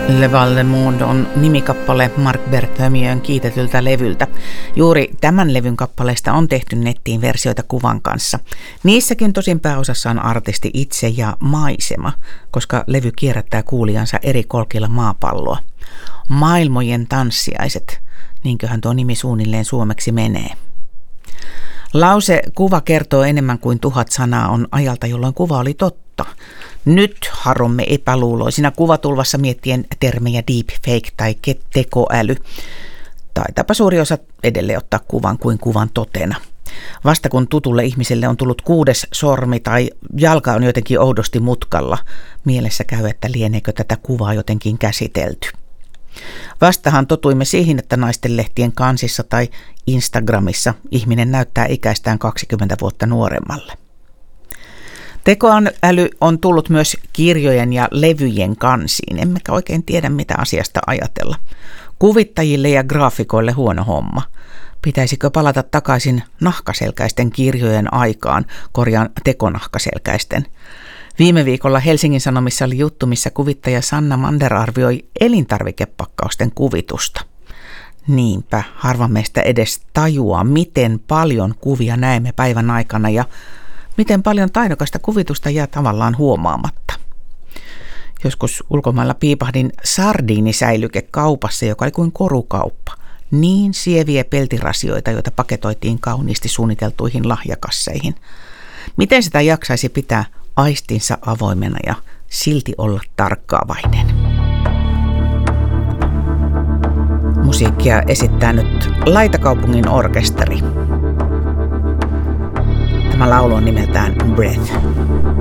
Le Val de Monde on nimikappale Marc Berthomien kiitetyltä levyltä. Juuri tämän levyn kappaleesta on tehty nettiin versioita kuvan kanssa. Niissäkin tosin pääosassa on artisti itse ja maisema, koska levy kierrättää kuulijansa eri kolkilla maapalloa. Maailmojen tanssiaiset, niinköhän tuo nimi suunnilleen suomeksi menee. Lause "kuva kertoo enemmän kuin 1000 sanaa" on ajalta, jolloin kuva oli totta. Nyt haromme epäluuloisina kuvatulvassa miettien termejä deepfake tai tekoäly. Taitaapa suuri osa edelleen ottaa kuvan kuin kuvan totena. Vasta kun tutulle ihmiselle on tullut 6. sormi tai jalka on jotenkin oudosti mutkalla, mielessä käy, että lieneekö tätä kuvaa jotenkin käsitelty. Vastahan totuimme siihen, että naistenlehtien kansissa tai Instagramissa ihminen näyttää ikäistään 20 vuotta nuoremmalle. Tekoäly on tullut myös kirjojen ja levyjen kansiin, emmekä oikein tiedä mitä asiasta ajatella. Kuvittajille ja graafikoille huono homma. Pitäisikö palata takaisin nahkaselkäisten kirjojen aikaan, korjaan tekonahkaselkäisten. Viime viikolla Helsingin Sanomissa oli juttu, missä kuvittaja Sanna Mander arvioi elintarvikepakkausten kuvitusta. Niinpä, harva meistä edes tajuaa, miten paljon kuvia näemme päivän aikana ja miten paljon taidokasta kuvitusta jää tavallaan huomaamatta. Joskus ulkomailla piipahdin sardiinisäilykekaupassa, joka oli kuin korukauppa. Niin sieviä peltirasioita, joita paketoitiin kauniisti suunniteltuihin lahjakasseihin. Miten sitä jaksaisi pitää aistinsa avoimena ja silti olla tarkkaavainen? Musiikkia esittää nyt Laitakaupungin orkesteri. Tämä laulu on nimeltään Breath.